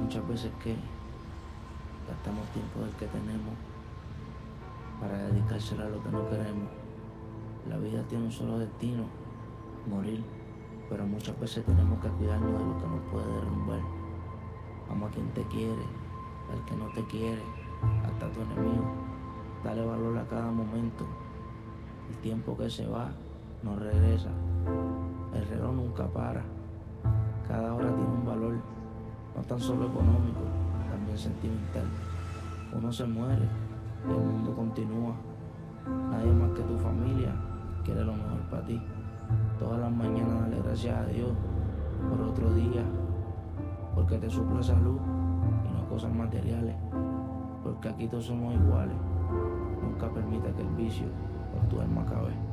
muchas veces que gastamos tiempo del que tenemos para dedicárselo a lo que no queremos. La vida tiene un solo destino, morir, pero muchas veces tenemos que cuidarnos de lo que nos puede derrumbar. Ama a quien te quiere, al que no te quiere, hasta tu enemigo. Dale valor a cada momento. El tiempo que se va no regresa. El reloj nunca para. Cada hora tiene un valor, no tan solo económico, también sentimental. Uno se muere y el mundo continúa. Nadie más que tu familia quiere lo mejor para ti. Todas las mañanas dale gracias a Dios por otro día, porque te suple salud y no cosas materiales, porque aquí todos somos iguales. Nunca permita que el vicio por tu alma acabe.